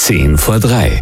2:10.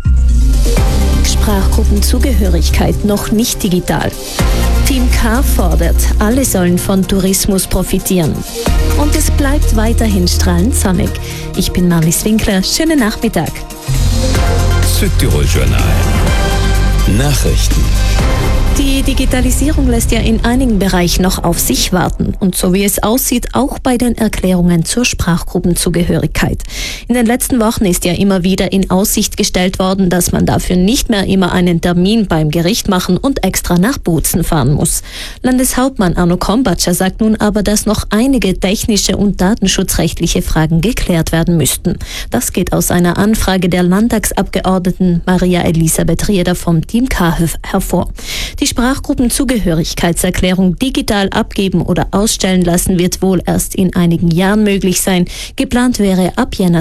Sprachgruppenzugehörigkeit noch nicht digital. Team K fordert, alle sollen von Tourismus profitieren. Und es bleibt weiterhin strahlend sonnig. Ich bin Marlies Winkler, schönen Nachmittag. Südtirol Journal. Nachrichten. Die Digitalisierung lässt ja in einigen Bereichen noch auf sich warten. Und so wie es aussieht, auch bei den Erklärungen zur Sprachgruppenzugehörigkeit. In den letzten Wochen ist ja immer wieder in Aussicht gestellt worden, dass man dafür nicht mehr immer einen Termin beim Gericht machen und extra nach Bozen fahren muss. Landeshauptmann Arno Krombatscher sagt nun aber, dass noch einige technische und datenschutzrechtliche Fragen geklärt werden müssten. Das geht aus einer Anfrage der Landtagsabgeordneten Maria Elisabeth Rieder vom Team K hervor. Die Sprachgruppenzugehörigkeitserklärung digital abgeben oder ausstellen lassen wird wohl erst in einigen Jahren möglich sein. Geplant wäre ab Jänner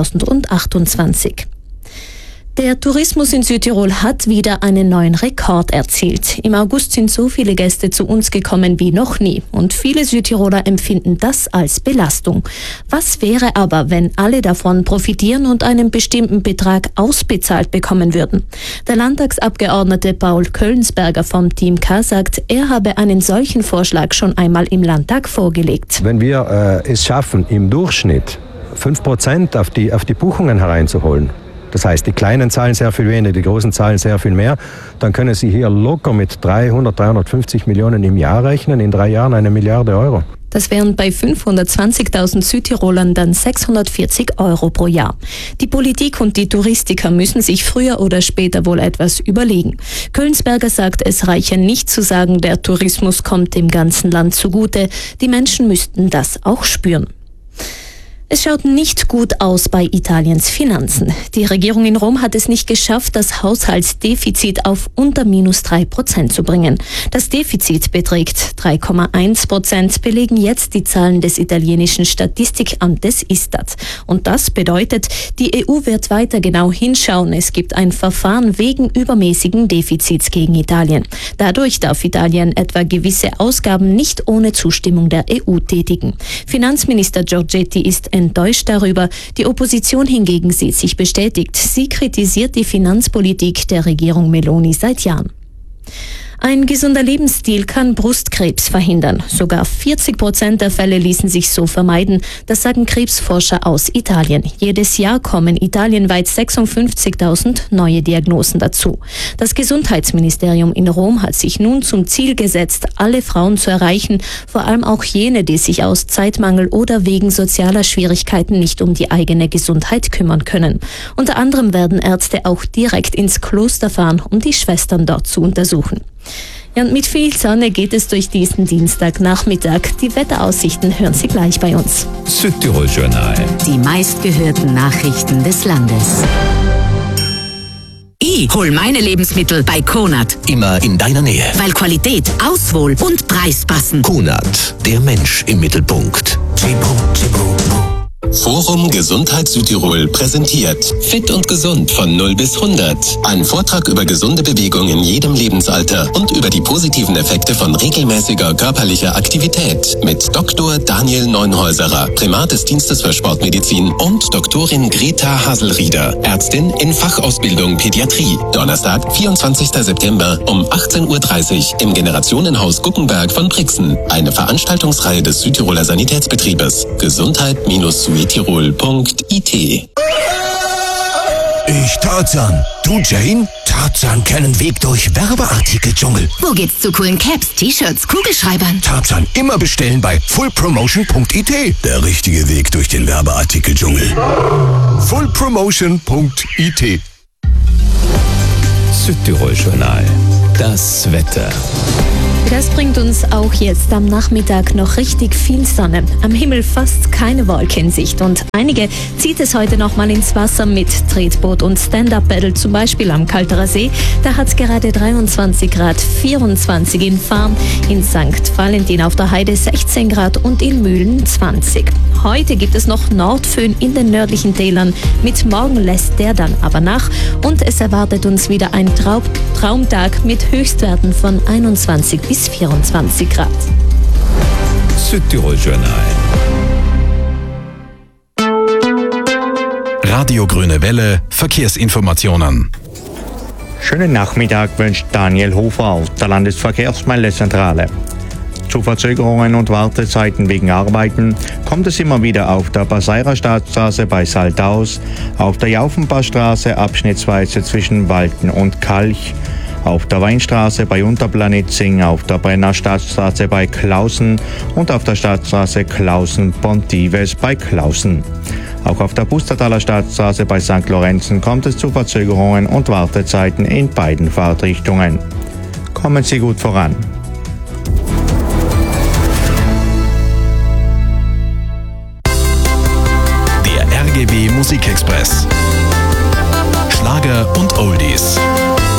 2028. Der Tourismus in Südtirol hat wieder einen neuen Rekord erzielt. Im August sind so viele Gäste zu uns gekommen wie noch nie. Und viele Südtiroler empfinden das als Belastung. Was wäre aber, wenn alle davon profitieren und einen bestimmten Betrag ausbezahlt bekommen würden? Der Landtagsabgeordnete Paul Köllensberger vom Team K sagt, er habe einen solchen Vorschlag schon einmal im Landtag vorgelegt. Wenn wir es schaffen, im Durchschnitt 5% auf die Buchungen hereinzuholen, das heißt, die Kleinen zahlen sehr viel weniger, die Großen zahlen sehr viel mehr. Dann können Sie hier locker mit 350 Millionen im Jahr rechnen, in 3 Jahren 1 Milliarde Euro. Das wären bei 520.000 Südtirolern dann 640 Euro pro Jahr. Die Politik und die Touristiker müssen sich früher oder später wohl etwas überlegen. Köllensberger sagt, es reiche nicht zu sagen, der Tourismus kommt dem ganzen Land zugute. Die Menschen müssten das auch spüren. Es schaut nicht gut aus bei Italiens Finanzen. Die Regierung in Rom hat es nicht geschafft, das Haushaltsdefizit auf unter -3% zu bringen. Das Defizit beträgt 3,1%, belegen jetzt die Zahlen des italienischen Statistikamtes Istat. Und das bedeutet, die EU wird weiter genau hinschauen. Es gibt ein Verfahren wegen übermäßigen Defizits gegen Italien. Dadurch darf Italien etwa gewisse Ausgaben nicht ohne Zustimmung der EU tätigen. Finanzminister Giorgetti ist enttäuscht darüber. Die Opposition hingegen sieht sich bestätigt. Sie kritisiert die Finanzpolitik der Regierung Meloni seit Jahren. Ein gesunder Lebensstil kann Brustkrebs verhindern. Sogar 40% der Fälle ließen sich so vermeiden. Das sagen Krebsforscher aus Italien. Jedes Jahr kommen italienweit 56.000 neue Diagnosen dazu. Das Gesundheitsministerium in Rom hat sich nun zum Ziel gesetzt, alle Frauen zu erreichen, vor allem auch jene, die sich aus Zeitmangel oder wegen sozialer Schwierigkeiten nicht um die eigene Gesundheit kümmern können. Unter anderem werden Ärzte auch direkt ins Kloster fahren, um die Schwestern dort zu untersuchen. Ja, und mit viel Sonne geht es durch diesen Dienstagnachmittag. Die Wetteraussichten hören Sie gleich bei uns. Südtirol Journal. Die meistgehörten Nachrichten des Landes. Ich hol meine Lebensmittel bei Konad. Immer in deiner Nähe. Weil Qualität, Auswohl und Preis passen. Konad, der Mensch im Mittelpunkt. Forum Gesundheit Südtirol präsentiert Fit und Gesund von 0 bis 100. Ein Vortrag über gesunde Bewegung in jedem Lebensalter und über die positiven Effekte von regelmäßiger körperlicher Aktivität mit Dr. Daniel Neunhäuserer, Primat des Dienstes für Sportmedizin, und Doktorin Greta Haselrieder, Ärztin in Fachausbildung Pädiatrie. Donnerstag, 24. September um 18:30 Uhr im Generationenhaus Guckenberg von Brixen. Eine Veranstaltungsreihe des Südtiroler Sanitätsbetriebes. Gesundheit-südtirol.it. Ich Tarzan. Du Jane? Tarzan kennen Weg durch Werbeartikeldschungel. Wo geht's zu coolen Caps, T-Shirts, Kugelschreibern? Tarzan immer bestellen bei fullpromotion.it. Der richtige Weg durch den Werbeartikeldschungel. fullpromotion.it. Südtirol Journal. Das Wetter. Das bringt uns auch jetzt am Nachmittag noch richtig viel Sonne. Am Himmel fast keine Wolke in Sicht und einige zieht es heute noch mal ins Wasser mit Tretboot und Stand-Up-Paddle, zum Beispiel am Kalterer See. Da hat es gerade 23 Grad, 24 in Farm, in St. Valentin auf der Heide 16 Grad und in Mühlen 20. Heute gibt es noch Nordföhn in den nördlichen Tälern. Mit morgen lässt der dann aber nach und es erwartet uns wieder ein Traumtag mit Höchstwerten von 21 bis 24 Grad. Südtirol Journal. Radio Grüne Welle Verkehrsinformationen. Schönen Nachmittag wünscht Daniel Hofer aus der Landesverkehrsmeldezentrale. Zu Verzögerungen und Wartezeiten wegen Arbeiten kommt es immer wieder auf der Baseirer Staatsstraße bei Saldaus, auf der Jaufenbachstraße abschnittsweise zwischen Walten und Kalch, auf der Weinstraße bei Unterplanitzing, auf der Brenner Staatsstraße bei Klausen und auf der Staatsstraße Klausen-Pontives bei Klausen. Auch auf der Pustertaler Staatsstraße bei St. Lorenzen kommt es zu Verzögerungen und Wartezeiten in beiden Fahrtrichtungen. Kommen Sie gut voran. Der RGW Musikexpress. Schlager und Oldies.